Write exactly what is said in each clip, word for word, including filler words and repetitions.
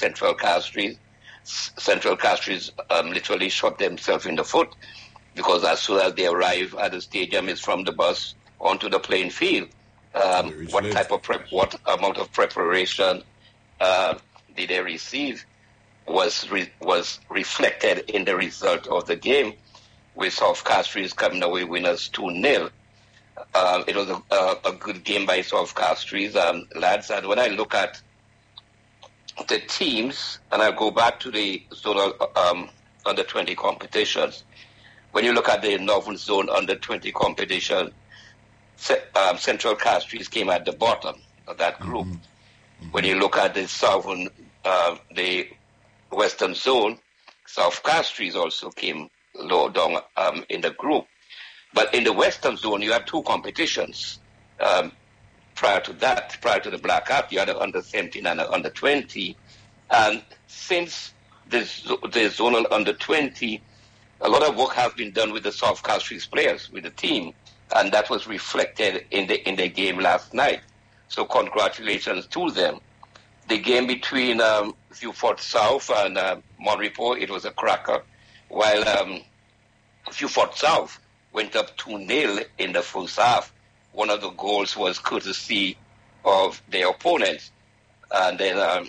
Central Castries. Central Castries um, literally shot themselves in the foot because as soon as they arrive at the stadium, it's from the bus onto the playing field. Um, what late. type of prep, what amount of preparation uh, did they receive was re, was reflected in the result of the game, with South Castries coming away winners two nil. Um, it was a, a, a good game by South Castries, um, lads. And when I look at the teams, and I go back to the zonal um, under twenty competitions, when you look at the Northern Zone under twenty competition, um, Central Castries came at the bottom of that group. Mm-hmm. Mm-hmm. When you look at the Southern, uh, the Western Zone, South Castries also came low down um, in the group. But in the Western Zone, you have two competitions. Um, prior to that, prior to the blackout, you had the under seventeen and the under twenty. And since the, the zonal under twenty, a lot of work has been done with the South Castries players, with the team. And that was reflected in the in the game last night. So congratulations to them. The game between um, Vieux Fort South and uh, Monrepos, it was a cracker. While um, Vieux Fort South went up two nil in the first half. One of the goals was courtesy of their opponents. And then um,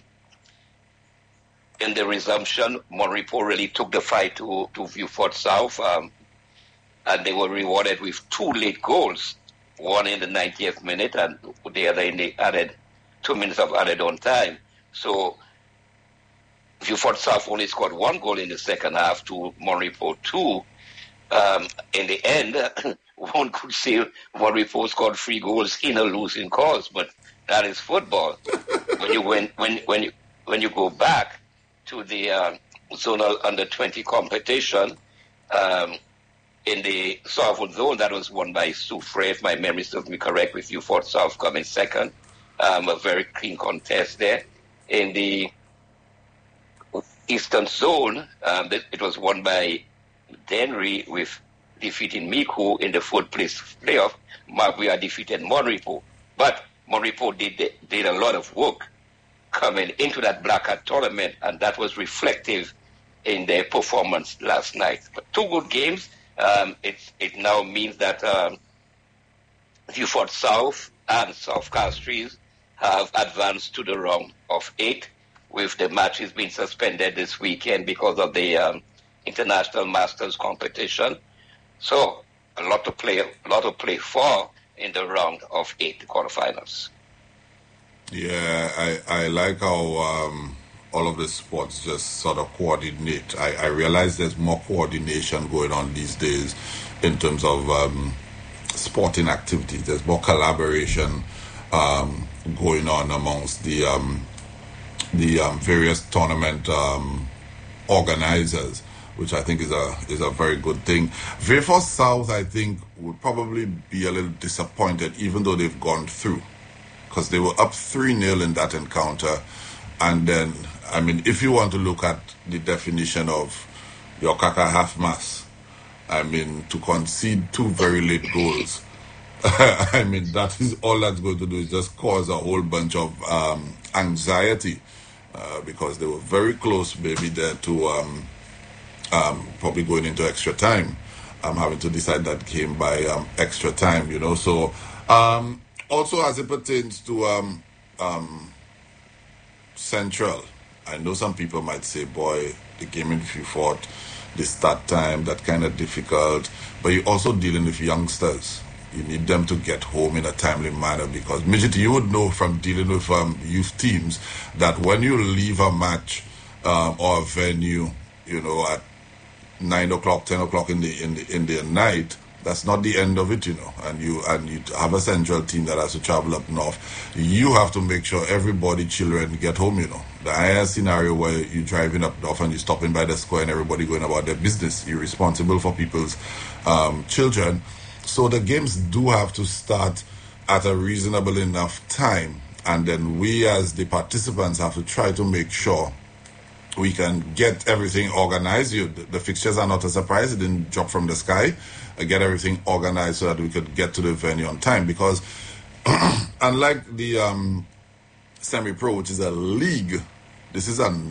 in the resumption, Monrepos really took the fight to, to Vieux Fort South. Um, and they were rewarded with two late goals, one in the ninetieth minute and the other in the added two minutes of added on time. So Vieux Fort South only scored one goal in the second half to Monrepos two. Um, in the end, one could say Monrepos scored three goals in a losing cause, but that is football. when you when when when you when you go back to the uh, zonal under twenty competition, um, in the Southern Zone, that was won by Soufrière, if my memory serves me correct, with Vieux Fort South coming second. Um, a very clean contest there. In the Eastern Zone, um, it was won by Dennery with defeating Micoud in the fourth place playoff. Maguia defeated Monrepos. But Monrepos did, did a lot of work coming into that blackout tournament, and that was reflective in their performance last night. But two good games. Um, it, it now means that um, Vieux Fort South and South Castries have advanced to the round of eight, with the matches being suspended this weekend because of the um, International Masters competition. So a lot to play, a lot to play for in the round of eight, the quarterfinals. Yeah, I, I like how um, all of the sports just sort of coordinate. I, I realize there's more coordination going on these days in terms of um, sporting activities. There's more collaboration um, going on amongst the um, the um, various tournament um, organizers, which I think is a is a very good thing. Vieux Fort South, I think, would probably be a little disappointed, even though they've gone through, because they were up three nil in that encounter. And then, I mean, if you want to look at the definition of your Kaka half-mass, I mean, to concede two very late goals, I mean, that is all that's going to do is just cause a whole bunch of um, anxiety, uh, because they were very close, maybe, there to um, um, probably going into extra time, um, having to decide that game by um, extra time, you know. So, um, also as it pertains to um, um, Central, I know some people might say, boy, the game in Vieux Fort, the start time, that kind of difficult, but you're also dealing with youngsters. You need them to get home in a timely manner, because, Midget, you would know from dealing with um, youth teams that when you leave a match um, or a venue, you know, at nine o'clock, ten o'clock in the in the in the night, that's not the end of it, you know. And you and you have a Central team that has to travel up north. You have to make sure everybody, children, get home, you know. The I R scenario where you're driving up north and you're stopping by the square and everybody going about their business. You're responsible for people's um, children. So the games do have to start at a reasonable enough time, and then we as the participants have to try to make sure we can get everything organized. You, the, the fixtures are not a surprise. It didn't drop from the sky. Uh, get everything organized so that we could get to the venue on time, because unlike the um, semi-pro, which is a league this is an